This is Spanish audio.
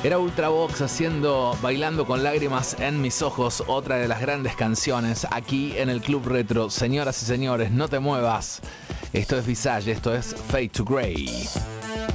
Era Ultravox haciendo Bailando con lágrimas en mis ojos, otra de las grandes canciones aquí en el Club Retro. Señoras y señores, no te muevas. Esto es Visage, esto es Fade to Grey.